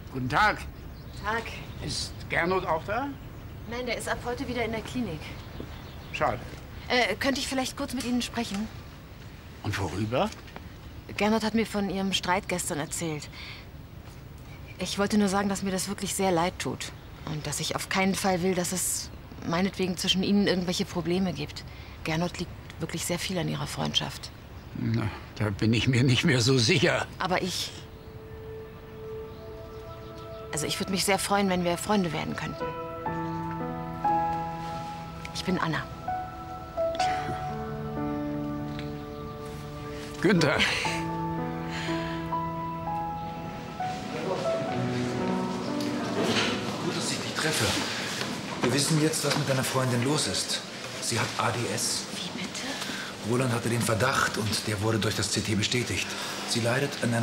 Guten Tag. Tag. Ist Gernot auch da? Nein, der ist ab heute wieder in der Klinik. Schade. Könnte ich vielleicht kurz mit Ihnen sprechen? Und worüber? Gernot hat mir von Ihrem Streit gestern erzählt. Ich wollte nur sagen, dass mir das wirklich sehr leid tut. Und dass ich auf keinen Fall will, dass es meinetwegen zwischen Ihnen irgendwelche Probleme gibt. Gernot liegt wirklich sehr viel an Ihrer Freundschaft. Na, da bin ich mir nicht mehr so sicher. Aber ich... Also ich würde mich sehr freuen, wenn wir Freunde werden könnten. Ich bin Anna. Günther. Gut, dass ich dich treffe. Wir wissen jetzt, was mit deiner Freundin los ist. Sie hat ADS. Wie bitte? Roland hatte den Verdacht und der wurde durch das CT bestätigt. Sie leidet an einer